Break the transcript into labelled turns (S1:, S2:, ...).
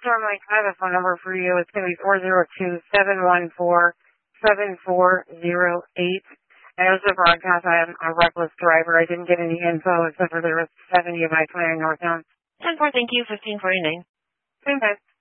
S1: Mike, I have a phone number for you. It's going to be 402-714-7408. And it was a broadcast. I am a reckless driver. I didn't get any info except for there was 70 of my 29 northbound.
S2: 10-4, thank you. 1549.
S1: Same time.